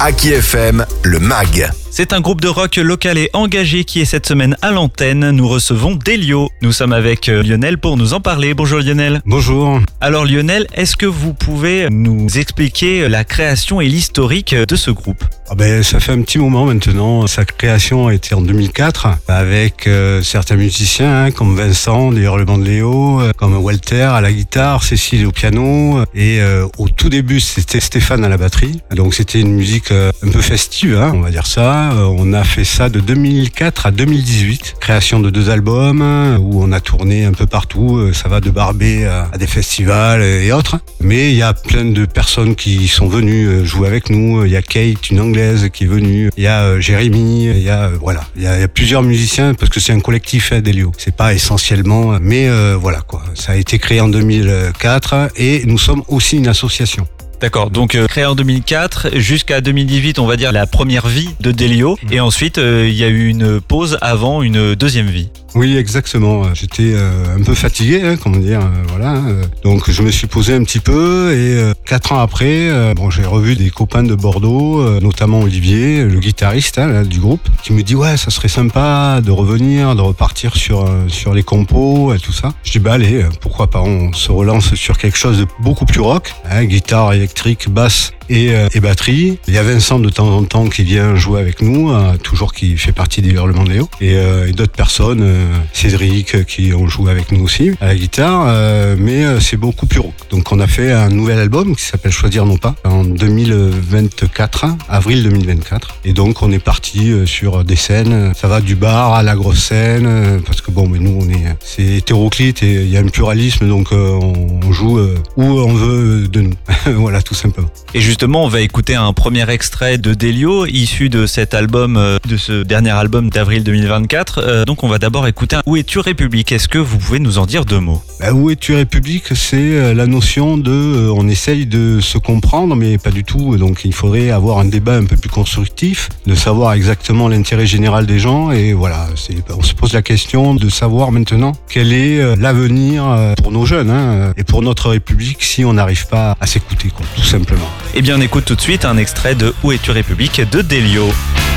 Aki FM, le MAG. C'est un groupe de rock local et engagé qui est cette semaine à l'antenne. Nous recevons Delio. Nous sommes avec Lionel pour nous en parler. Bonjour Lionel. Bonjour. Alors Lionel, est-ce que vous pouvez nous expliquer la création et l'historique de ce groupe ? Ça fait un petit moment maintenant. Sa création a été en 2004 avec certains musiciens comme Vincent des Hurlements de Léo, comme Walter à la guitare, Cécile au piano et au tout début c'était Stéphane à la batterie. Donc c'était une musique un peu festive, on va dire ça. On a fait ça de 2004 à 2018. Création de 2 albums où on a tourné un peu partout. Ça va de Barbé à des festivals et autres. Mais il y a plein de personnes qui sont venues jouer avec nous. Il y a Kate, une Anglaise, qui est venue. Il y a Jérémy. Il y a plusieurs musiciens parce que c'est un collectif, Delio. C'est pas essentiellement, mais voilà quoi. Ça a été créé en 2004 et nous sommes aussi une association. D'accord, donc créé en 2004 jusqu'à 2018, on va dire la première vie de Delio. Et ensuite, il y a eu une pause avant une deuxième vie. Oui, exactement. J'étais un peu fatigué, comment dire, voilà. Donc je me suis posé un petit peu et 4 ans après, j'ai revu des copains de Bordeaux, notamment Olivier, le guitariste du groupe, qui me dit ouais, ça serait sympa de revenir, de repartir sur les compos et tout ça. Je dis allez, pourquoi pas, on se relance sur quelque chose de beaucoup plus rock, guitare électrique, basse et batterie. Il y a Vincent de temps en temps qui vient jouer avec nous, toujours qui fait partie des Hurlements de Léo, et d'autres personnes, Cédric qui ont joué avec nous aussi à la guitare, mais c'est beaucoup plus rock. Donc on a fait un nouvel album qui s'appelle Choisir non pas en 2024, avril 2024, et donc on est parti sur des scènes. Ça va du bar à la grosse scène, parce que mais nous c'est hétéroclite et il y a un pluralisme, donc on joue où on veut de nous. Voilà, tout simplement. Et justement, on va écouter un premier extrait de Delio, issu de cet album, de ce dernier album d'avril 2024. Donc on va d'abord écouter Où es-tu République ? Est-ce que vous pouvez nous en dire 2 mots ? Où es-tu République ? C'est la notion de on essaye de se comprendre, mais pas du tout. Donc il faudrait avoir un débat un peu plus constructif, de savoir exactement l'intérêt général des gens. Et voilà, on se pose la question de savoir maintenant quel est l'avenir pour nos jeunes et pour notre République si on n'arrive pas à s'écouter, tout simplement. Eh bien, on écoute tout de suite un extrait de Où es-tu République de Delio.